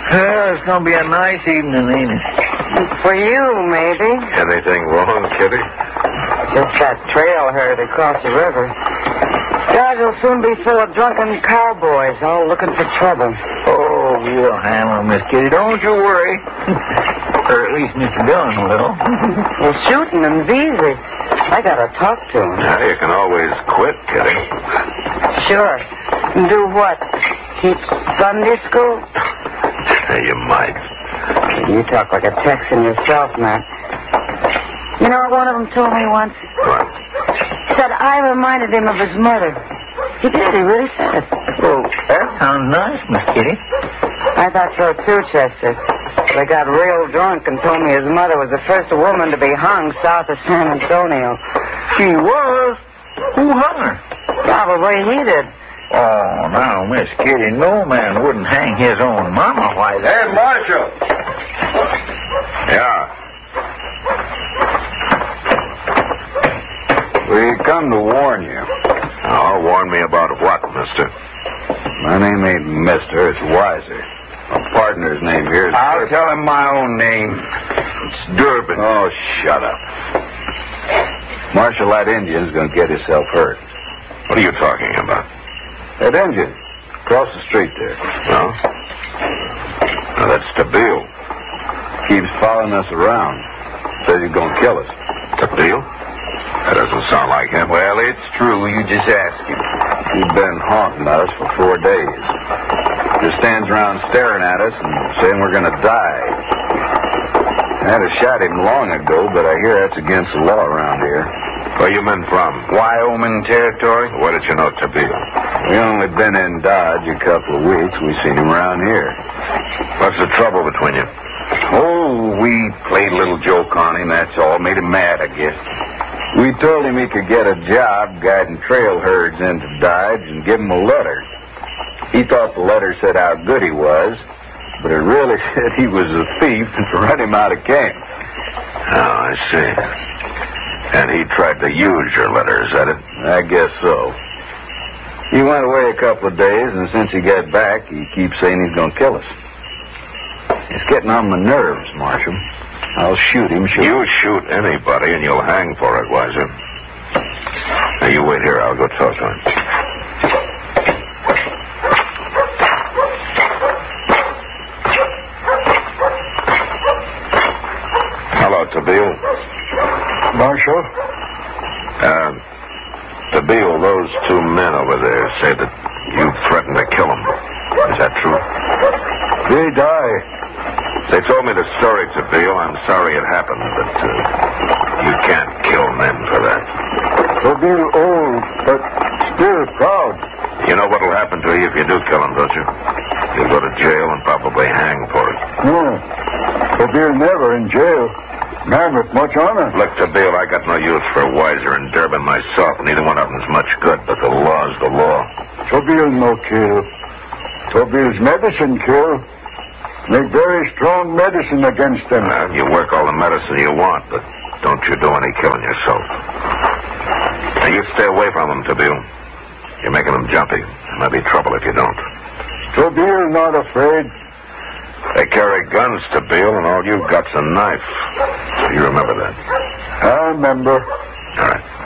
Well, it's going to be a nice evening, ain't it? For you, maybe. Anything wrong, Kitty? Just that trail herd across the river. Dodge will soon be full of drunken cowboys, all looking for trouble. Oh, we'll handle Miss Kitty. Don't you worry. Or at least Mr. Dillon will. Well, shooting them's easy. I gotta talk to him. Yeah, you can always quit, Kitty. Sure. Do what? Teach Sunday school? You might. You talk like a Texan yourself, Matt. You know what one of them told me once? What? Said I reminded him of his mother. He did. He really said it. Well, that sounds nice, Miss Kitty. I thought so too, Chester. They got real drunk and told me his mother was the first woman to be hung south of San Antonio. She was? Who hung her? Probably he did. Oh, now, Miss Kitty, no man wouldn't hang his own mama. Why, Hey, Marshal! Yeah. We come to warn you. Oh, warn me about what, mister? My name ain't Mister, it's Wiser. My partner's name here is... I'll tell him my own name. It's Durbin. Oh, shut up. Marshal, that Indian's gonna get himself hurt. What are you talking about? That Indian, across the street there. No? Now, that's Tabeel. Keeps following us around. Says he's gonna kill us. Tabeel? That doesn't sound like him. Well, it's true. You just ask him. He's been haunting us for 4 days. Just stands around staring at us and saying we're gonna die. I had to shot him long ago, but I hear that's against the law around here. Where you men from? Wyoming territory? Where did you know Tabeel? We only been in Dodge a couple of weeks. We seen him around here. What's the trouble between you? Oh, we played a little joke on him, that's all. Made him mad, I guess. We told him he could get a job guiding trail herds into Dodge and give him a letter. He thought the letter said how good he was, but it really said he was a thief and to run him out of camp. Oh, I see. And he tried to use your letter, is that it? I guess so. He went away a couple of days, and since he got back, he keeps saying he's going to kill us. It's getting on my nerves, Marshal. I'll shoot him, sure. You shoot anybody, and you'll hang for it, Wiser. Now, you wait here. I'll go talk to him. Hello, Tabeel. Marshal? Tabeel, those 2 men over there say that you threatened to kill them. Is that true? They die. They told me the story, Tabeel. I'm sorry it happened, but you can't kill men for that. Tabeel old, but still proud. You know what'll happen to you if you do kill him, don't you? You'll go to jail and probably hang for it. No, Tabeel never in jail. Man with much honor. Look, Tabeel, I got no use for Wiser and Durbin myself. Neither one of them's much good, but the law's the law. Tabeel no kill. Tabeel's medicine kill. Make very strong medicine against them. Well, you work all the medicine you want, but don't you do any killing yourself. Now, you stay away from them, Tabeel. You're making them jumpy. There might be trouble if you don't. Tabeel not afraid. They carry guns, Tabeel, and all you've got's a knife. You remember that? I remember. All right.